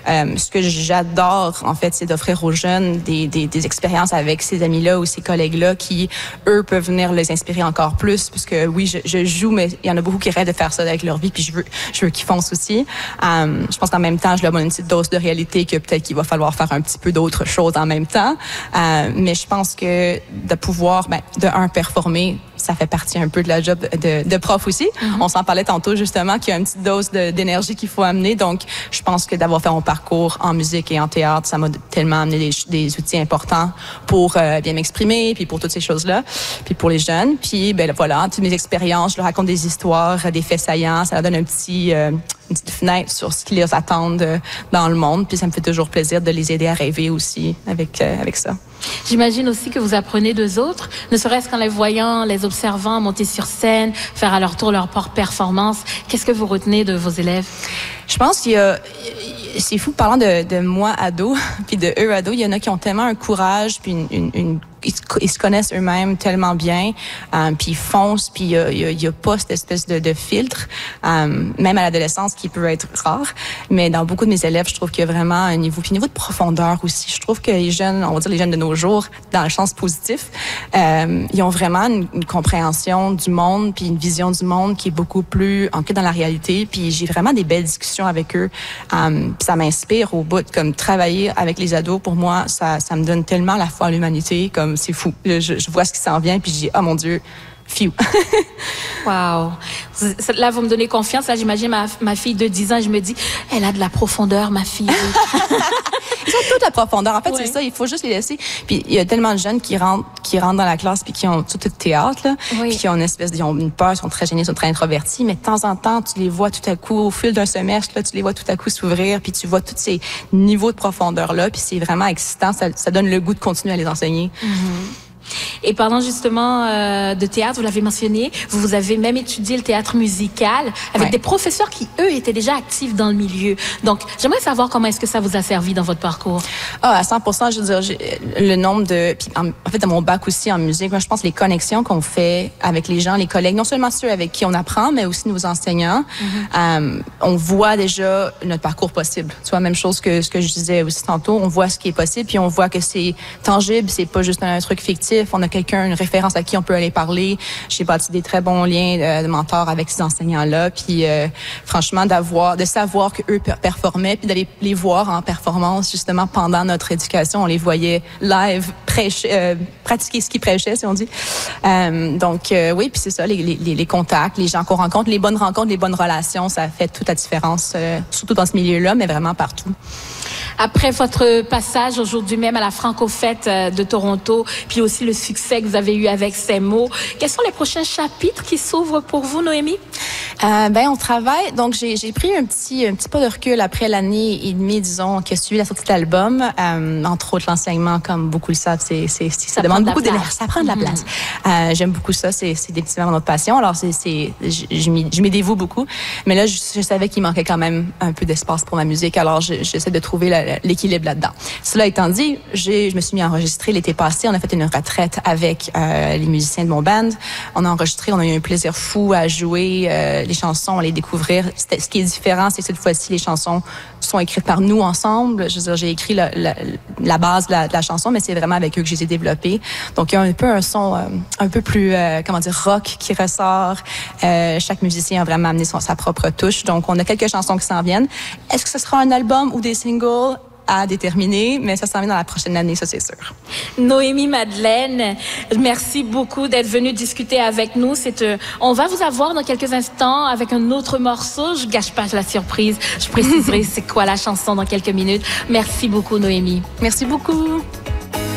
Ce que j'adore, en fait, c'est d'offrir aux jeunes des expériences avec ces amis-là ou ces collègues-là qui, eux, peuvent venir les inspirer encore plus. Parce que oui, je joue, mais il y en a beaucoup qui rêvent de faire ça avec leur vie, puis je veux qu'ils foncent aussi. Je pense qu'en même temps, je leur donne une petite dose de réalité que peut-être qu'il va falloir faire un petit peu d'autres choses en même temps. Mais je pense que de pouvoir, performer, ça fait partie un peu de la job de prof aussi. Mm-hmm. On s'en parlait tantôt, justement, qu'il y a une petite dose d'énergie qu'il faut amener. Donc, je pense que d'avoir fait mon parcours en musique et en théâtre, ça m'a tellement amené des outils importants pour bien m'exprimer, puis pour toutes ces choses-là, puis pour les jeunes. Puis, voilà, toutes mes expériences, je leur raconte des histoires, des faits saillants. Ça leur donne une petite fenêtre sur ce qui les attend dans le monde. Puis, ça me fait toujours plaisir de les aider à rêver aussi avec ça. J'imagine aussi que vous apprenez d'eux autres, ne serait-ce qu'en les voyant, les observant monter sur scène, faire à leur tour leur propre performance. Qu'est-ce que vous retenez de vos élèves? Je pense qu'il y a... C'est fou, parlant de moi ado, puis de eux ado, il y en a qui ont tellement un courage, puis ils se connaissent eux-mêmes tellement bien, puis ils foncent, puis il y a pas cette espèce de filtre, même à l'adolescence qui peut être rare. Mais dans beaucoup de mes élèves, je trouve qu'il y a vraiment un niveau de profondeur aussi. Je trouve que les jeunes, on va dire les jeunes de nos jours, dans le sens positif, ils ont vraiment une compréhension du monde, puis une vision du monde qui est beaucoup plus ancrée dans la réalité. Puis j'ai vraiment des belles discussions avec eux. Ça m'inspire au bout, comme travailler avec les ados, pour moi, ça me donne tellement la foi en l'humanité, comme c'est fou. Je vois ce qui s'en vient, puis je dis, oh mon Dieu, fiou. Wow. Là, vous me donnez confiance. Là, j'imagine ma fille de 10 ans, je me dis, elle a de la profondeur, ma fille. Ils ont toute la profondeur. En fait, c'est ça, il faut juste les laisser. Puis il y a tellement de jeunes qui rentrent dans la classe puis qui ont tout le théâtre, là, puis qui ont ils ont une peur, ils sont très gênés, ils sont très introvertis, mais de temps en temps, tu les vois tout à coup, au fil d'un semestre, là, tu les vois tout à coup s'ouvrir, puis tu vois tous ces niveaux de profondeur-là, puis c'est vraiment excitant, ça donne le goût de continuer à les enseigner. Mm-hmm. Et parlant justement de théâtre, vous l'avez mentionné, vous avez même étudié le théâtre musical avec des professeurs qui, eux, étaient déjà actifs dans le milieu. Donc, j'aimerais savoir comment est-ce que ça vous a servi dans votre parcours. À 100%, je veux dire, le nombre de... Puis en fait, à mon bac aussi en musique, moi, je pense les connexions qu'on fait avec les gens, les collègues, non seulement ceux avec qui on apprend, mais aussi nos enseignants. Mm-hmm. On voit déjà notre parcours possible. Tu vois, même chose que ce que je disais aussi tantôt, on voit ce qui est possible, puis on voit que c'est tangible, c'est pas juste un truc fictif. On a une référence à qui on peut aller parler. J'ai bâti des très bons liens de mentor avec ces enseignants-là. Puis franchement, de savoir qu'eux performaient, puis d'aller les voir en performance justement pendant notre éducation. On les voyait live, pratiquer ce qu'ils prêchaient, si on dit. Oui, puis c'est ça, les contacts, les gens qu'on rencontre, les bonnes rencontres, les bonnes relations, ça fait toute la différence, surtout dans ce milieu-là, mais vraiment partout. Après votre passage aujourd'hui même à la Franco-Fête de Toronto, puis aussi le succès que vous avez eu avec ces mots, quels sont les prochains chapitres qui s'ouvrent pour vous, Noémie? On travaille. Donc, j'ai pris un petit pas de recul après l'année et demie, disons, qui a suivi la sortie de l'album. Entre autres, l'enseignement, comme beaucoup le savent, ça demande beaucoup d'énergie. Ça prend de la place. J'aime beaucoup ça. C'est définitivement notre passion. Alors, je m'y dévoue beaucoup. Mais là, je savais qu'il manquait quand même un peu d'espace pour ma musique. Alors, j'essaie de trouver l'équilibre là-dedans. Cela étant dit, je me suis mis à enregistrer l'été passé. On a fait une retraite avec les musiciens de mon band. On a enregistré, on a eu un plaisir fou à jouer les chansons, à les découvrir. Ce qui est différent, c'est que cette fois-ci, les chansons sont écrites par nous ensemble. Je veux dire, j'ai écrit la base de la chanson, mais c'est vraiment avec eux que je les ai développées. Donc, il y a un peu un son un peu plus, rock qui ressort. Chaque musicien a vraiment amené sa propre touche. Donc, on a quelques chansons qui s'en viennent. Est-ce que ce sera un album ou des singles? À déterminer, mais ça s'en vient dans la prochaine année, ça c'est sûr. Noémie Madeleine, merci beaucoup d'être venue discuter avec nous. On va vous avoir dans quelques instants avec un autre morceau. Je gâche pas la surprise. Je préciserai c'est quoi la chanson dans quelques minutes. Merci beaucoup, Noémie. Merci beaucoup.